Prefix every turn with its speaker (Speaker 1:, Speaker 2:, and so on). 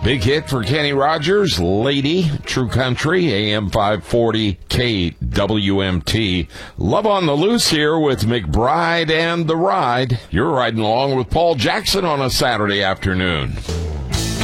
Speaker 1: Big hit for Kenny Rogers, Lady, True Country, AM 540, KWMT. Love on the Loose here with McBride and the Ride. You're riding along with Paul Jackson on a Saturday afternoon.